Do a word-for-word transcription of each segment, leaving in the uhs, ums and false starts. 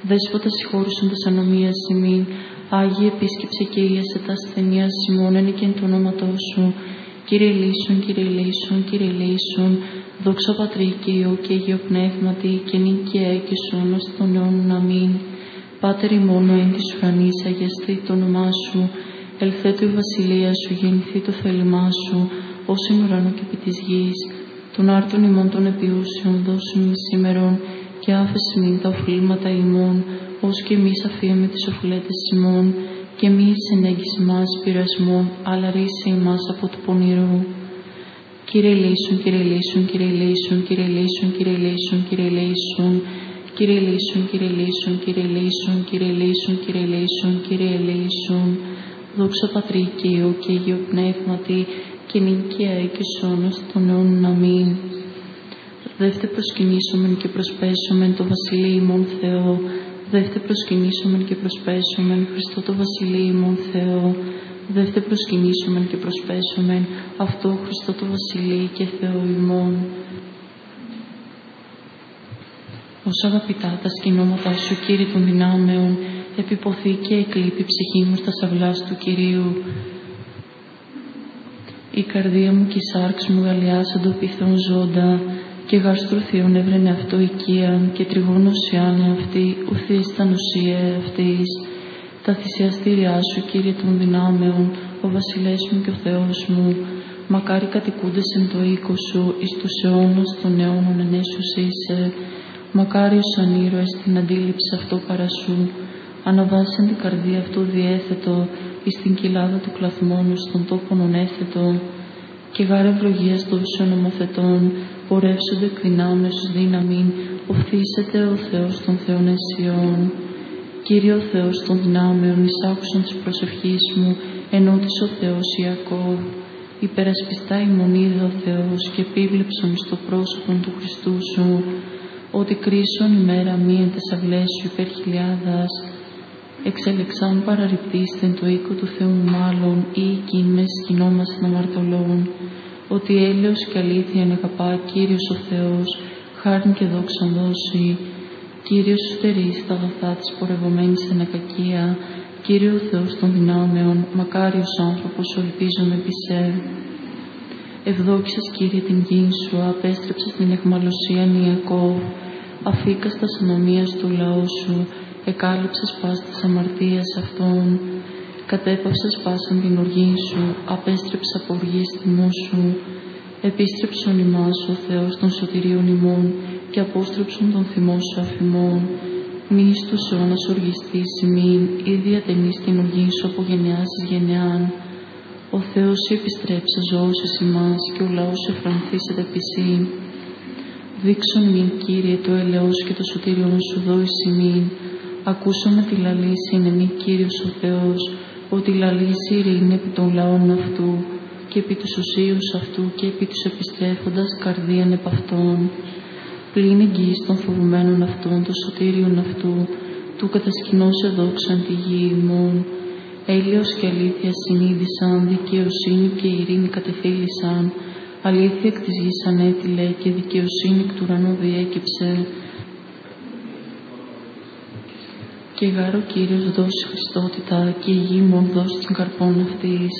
Δέσποτα συγχώρησον τας ανομίας ημίν, Άγιε επίσκεψε και ήλιασε τα ασθενείας ημών εν και εν του ονόματός σου. Κύριε ελεήσον, Κύριε ελεήσον, Κύριε ελεήσον, δόξα Πατρί και Υιό και Αγίο Πνεύματι, και νυν και αεί και σ' αιώνας των αιώνων. Αμήν. Πάτερ ημών ο εν της ουρανής, αγιαστεί το όνομά σου, ελθέτω η βασιλεία σου, γεννηθεί το θέλημά σου, ως εν ουρανό και επί της γης. Των άρτων ημών των επιούσεων δώσου ημίν σήμερον, και άφεση μην τα οφείλματα ημών, ως και εμείς αφίεμε τις οφειλέτες ημών, και μη ενέγγις ημάς πειρασμών, αλλά ρίσε ημάς από του πονηρού. Κύριε ελεήσον, Κύριε ελεήσον, Κύριε ελεήσον, Κύριε ελεήσον, Κύριε ελεήσον, Κύριε ελεήσον, Κύριε ελεήσον, Κύριε ελεήσον, Κύριε ελεήσον, Κύριε ελεήσον, Κύριε ελεήσον, Κύριε ελεήσον, δόξα Πατρί και Υιό και Αγίο Πνεύματι, και νυν και αεί και σ' αιώνας των αιώνων. Αμήν. Δεύτε προσκυνήσομεν και προσπέσομεν το βασιλείο ημών Θεό. Δεύτε προσκυνήσομεν και προσπέσομεν Χριστό το βασιλείο ημών Θεό. Δεύτε προσκυνήσομεν και προσπέσομεν αυτό Χριστό το βασιλείο και Θεό ημών. Ως αγαπητά τα σκηνώματα σου, Κύριε των δυνάμεων, επιποθεί και εκλείπει η ψυχή μου στα σαυλάς του Κυρίου. Η καρδία μου και η σάρξ μου γαλλιάσαντο πειθών ζώντα, και γαστρουθείων έβρενε αυτό οικίαν, και τριγώνος ιάνε αυτή, ουθείς τα νοσία αυτής. Τα θυσιαστήριά σου, Κύριε των δυνάμεων, ο βασιλεύς μου και ο Θεός μου, μακάρι κατοικούντες εν το οίκο σου, εις τους αιώνας των αιώνων ενέσους είσαι. Μακάριος αν ήρωες την αντίληψη αυτό παρά σου, αναβάσεν την καρδία αυτού διέθετο, εις την κοιλάδα του κλαθμόνου στον τόπον ονέθετο. Και γάρε ευλογίας δώσεων νομοθετών, πορεύσονται εκ δυνάμεως δύναμην, οφθήσεται ο Θεός των Θεών Εσιών. Κύριε ο Θεός των δυνάμεων, εισάκουσον της προσευχής μου, ενώτης ο Θεός Ιακώβ. Υπερασπιστά ημών είδε ο Θεός, και επίβλεψον στο πρόσωπον του Χριστού σου, ότι κρίσον ημέρα μη εν τες αυλές σου υπέρ χιλιάδας. Εξελεξάν παραρρυπτήστεν το οίκο του Θεού μάλλον, ή εκείν με σκηνόμασιν αμαρτωλών. Ότι έλεος και αλήθεια αγαπά Κύριος ο Θεός, χάριν και δόξαν δώσει. Κύριος σου στερείς τα αγαθά της πορευομένης εν ακακία. Κύριε ο Θεός των δυνάμεων, μακάριος άνθρωπος ο ελπίζων επί σε. Ευδόξας, Κύριε, την γην σου, απέστρεψες την αιχμαλωσίαν Ιακώβ. Αφήκας τας ανομίας του λαού σου, εκάλυψες πας της αμαρτίας αυτών. Κατέπαυσες πάσαν την οργή σου, απέστρεψε από οργής τιμού σου. Επίστρεψον ημάς ο Θεός των σωτηρίων ημών, και απόστρεψον τον θυμό σου αφημών. Μη εις τους αιώνας οργιστής ημίν, ή διατενείς την οργή σου από γενεάς εις γενεάν. Ο Θεός σου επιστρέψε ζωώσεις ημάς, και ο λαός σου εφρανθήσεται πισήν. Δείξον μην, Κύριε, το ελαιός και το σωτήριον σου δώης ημίν. Ακούσαμε τη λαλήση είναι Κύριος ο Θεός, ότι λαλήσει ειρήνη επί των λαών αυτού, και επί τους ουσίους αυτού, και επί τους επιστρέφοντας καρδίαν επ' αυτών. Πλην εγγύης των φοβουμένων αυτών, το σωτήριον αυτού, του κατασκηνώσε δόξαν τη γη ημών. Έλεος και αλήθεια συνείδησαν, δικαιοσύνη και ειρήνη κατεφύλησαν. Αλήθεια εκ της γης ανέτειλε, και δικαιοσύνη εκ του ουρανού διέκυψε. Και γάρο Κύριος δώσει χριστότητα, και η γη μόν δώσει την καρπών αυτής.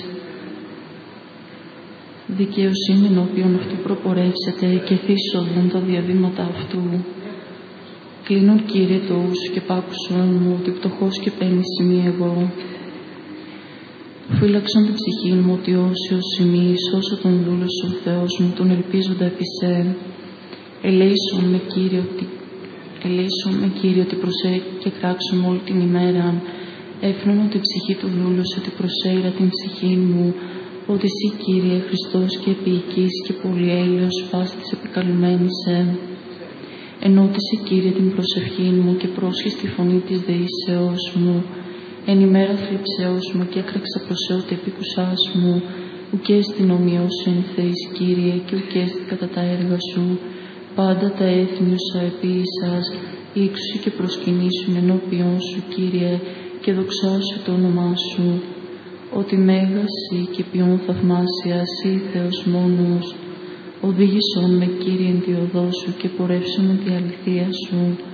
Δικαιοσύνη ενώπιον αυτού προπορεύσεται, και θύσοδον τα διαβήματα αυτού. Κλείνον, Κύριε, το ούσου και πάκουσον μου, ότι πτωχός και πένης ημί εγώ. Φύλαξον την ψυχή μου, ότι όσιος ημί, όσο τον δούλος ο Θεός μου, τον ελπίζοντα επί σε. Ελέησον με, Κύριε, ότι Ελέησον με, Κύριε, ότι προσέχει και κράξον όλη την ημέρα. Έφρονο την ψυχή του δούλου, ότι προσέειρα την ψυχή μου, ότι εσύ, Κύριε, Χριστός και επίοικης και πολυέλεος πας της επικαλουμένης σε. Ενώτησε, Κύριε, την προσευχή μου, και πρόσχες τη φωνή της δεήσεώς μου. Εν ημέρα θλιψεώς μου, και έκραξα προς εώτε επίκουσάς μου. Ουκές την ομοιώσου εν Θεής, Κύριε, και ουκές κατά τα έργα σου. Πάντα τα έθνη σου επίησας, ύξου και προσκυνήσουν ενώπιον σου, Κύριε, και δοξάσου το όνομά σου. Ότι μέγας ή και ποιον θαυμάσια ή Θεός μόνος. Οδήγησον με, Κύριε, εν τη οδό σου, και πορεύσον με τη αληθεία σου.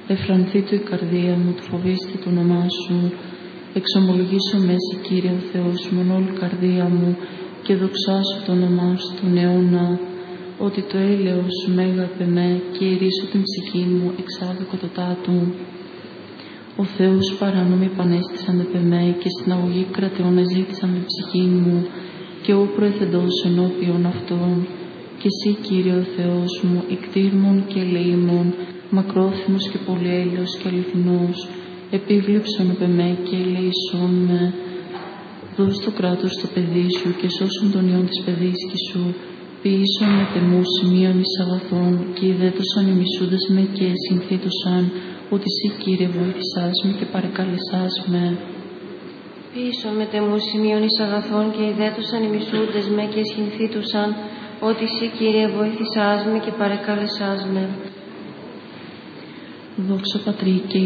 Εφρανθήτω η καρδία μου, του φοβήστε το όνομά σου. Εξομολογήσω μέση, Κύριε ο Θεός μου, εν όλη καρδία μου, και δοξάσω το όνομά σου τον αιώνα, ότι το έλεος μέγα επ' εμέ, και ηρίσω την ψυχή μου εξάδικο το τάτου. Ο Θεός παράνομοι επανέστησαν επ' εμέ, και στην αγωγή κρατεών ζήτησαν την ψυχή μου, και ο προεθεντός ενώπιον αυτών. Και εσύ, Κύριε ο Θεός μου, εκτήρμον και ελεήμον, μακρόθυμος και πολυέλεος και αληθινός, επίβλεψον επ' εμέ και ελεήσον με. Δώσ' το κράτος στο παιδί σου και σώσον τον ιόν της παιδίσκης σου. Ποιήσον με τεμού σημείων εις αγαθών, και ιδέτωσαν οι μισούντες με και συνθήτωσαν, ότι εσύ, Κύριε, βοήθησάς με και παρεκάλεσάς με. Ποιήσον με τεμού σημείων εις αγαθών, και ιδέτωσαν οι μισούντες με και συνθήτωσαν, ότι εσύ, Κύριε, βοήθησάς με και παρεκάλεσάς με. Δόξα Πατρί και